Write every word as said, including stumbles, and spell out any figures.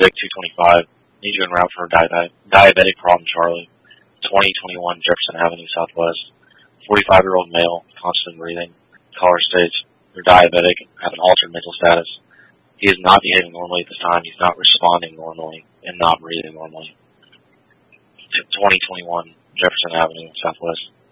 Vic two twenty-five. Need you en route for a diabetic, diabetic problem, Charlie. twenty twenty-one Jefferson Avenue Southwest. forty-five-year-old male, constant breathing. Caller states they're diabetic, have an altered mental status. He is not behaving normally at this time. He's not responding normally and not breathing normally. twenty twenty-one Jefferson Avenue Southwest.